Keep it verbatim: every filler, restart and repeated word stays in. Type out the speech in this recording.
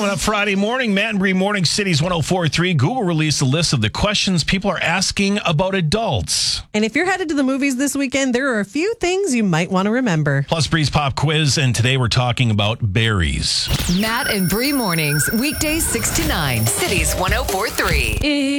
Coming up Friday morning, Matt and Bree Morning Cities one oh four point three. Google released a list of the questions people are asking about adults. And if you're headed to the movies this weekend, there are a few things you might want to remember. Plus Bree's Pop Quiz, and today we're talking about berries. Matt and Bree Mornings, weekdays six to nine, Cities one oh four point three.